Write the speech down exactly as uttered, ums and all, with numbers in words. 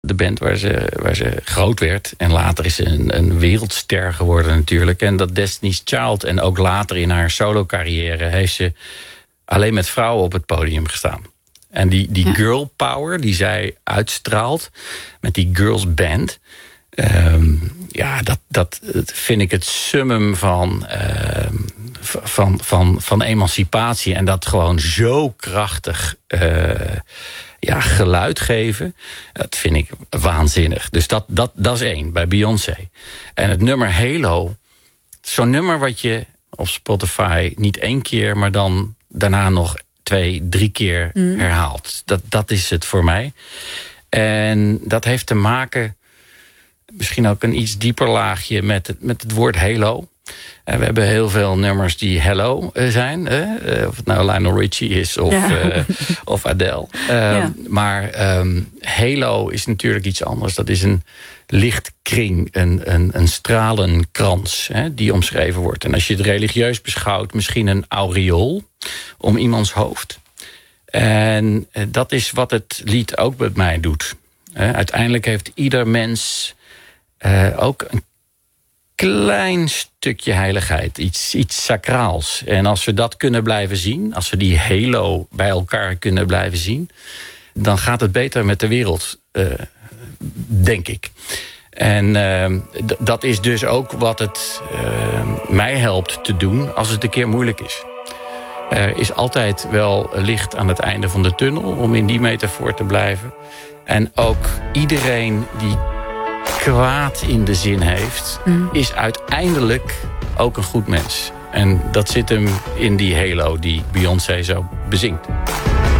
De band waar ze, waar ze groot werd. En later is ze een, een wereldster geworden natuurlijk. En dat Destiny's Child en ook later in haar solo-carrière heeft ze alleen met vrouwen op het podium gestaan. En die, die ja. girl power die zij uitstraalt met die girls band... Um, ja, dat, dat vind ik het summum van, uh, van, van, van emancipatie. En dat gewoon zo krachtig uh, ja, geluid geven. Dat vind ik waanzinnig. Dus dat, dat, dat is één, bij Beyoncé. En het nummer Halo. Zo'n nummer wat je op Spotify niet één keer... maar dan daarna nog twee, drie keer mm. herhaalt. Dat, dat is het voor mij. En dat heeft te maken... misschien ook een iets dieper laagje met het, met het woord Halo. En we hebben heel veel nummers die Hello zijn. Eh? Of het nou Lionel Richie is of, ja. uh, of Adele. Um, ja. Maar um, Halo is natuurlijk iets anders. Dat is een lichtkring, een, een, een stralenkrans hè, die omschreven wordt. En als je het religieus beschouwt, misschien een aureool om iemands hoofd. En uh, dat is wat het lied ook met mij doet. Uh, uiteindelijk heeft ieder mens uh, ook een klein stukje heiligheid, iets, iets sacraals. En als we dat kunnen blijven zien, als we die halo bij elkaar kunnen blijven zien, dan gaat het beter met de wereld, uh, denk ik. En uh, d- dat is dus ook wat het uh, mij helpt te doen als het een keer moeilijk is. Er is altijd wel licht aan het einde van de tunnel, om in die metafoor te blijven. En ook iedereen die kwaad in de zin heeft, mm. is uiteindelijk ook een goed mens. En dat zit hem in die halo die Beyoncé zo bezingt.